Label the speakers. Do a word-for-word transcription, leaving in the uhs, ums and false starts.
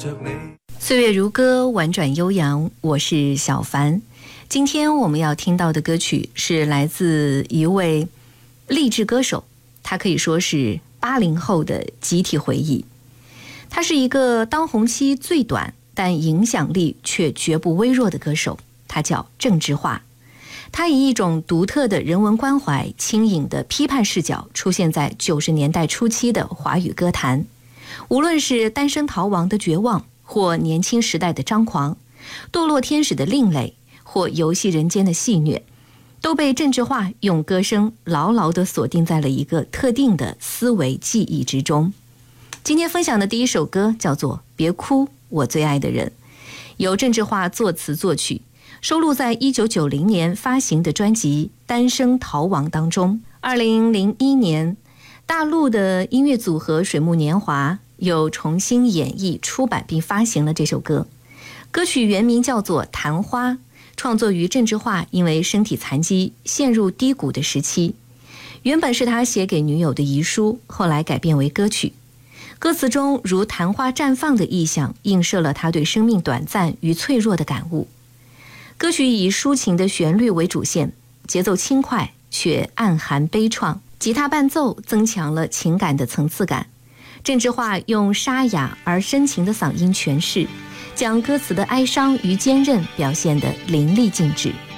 Speaker 1: 着你。
Speaker 2: 岁月如歌，婉转悠扬，我是小凡。今天我们要听到的歌曲是来自一位励志歌手，他可以说是八零后的集体回忆。他是一个当红期最短但影响力却绝不微弱的歌手，他叫郑智化。他以一种独特的人文关怀、轻盈的批判视角出现在九十年代初期的华语歌坛。无论是单身逃亡的绝望，或年轻时代的张狂，堕落天使的另类，或游戏人间的戏谑，都被郑智化用歌声牢牢地锁定在了一个特定的思维记忆之中。今天分享的第一首歌叫做《别哭，我最爱的人》，由郑智化作词作曲，收录在一九九零年发行的专辑《单身逃亡》当中。二零零一年，大陆的音乐组合水木年华又重新演绎、出版并发行了这首歌。歌曲原名叫做《昙花》，创作于郑智化因为身体残疾陷入低谷的时期。原本是他写给女友的遗书，后来改编为歌曲。歌词中如昙花绽放的意象，映射了他对生命短暂与脆弱的感悟。歌曲以抒情的旋律为主线，节奏轻快却暗含悲怆，吉他伴奏增强了情感的层次感。郑智化用沙哑而深情的嗓音诠释，将歌词的哀伤与坚韧表现得淋漓尽致。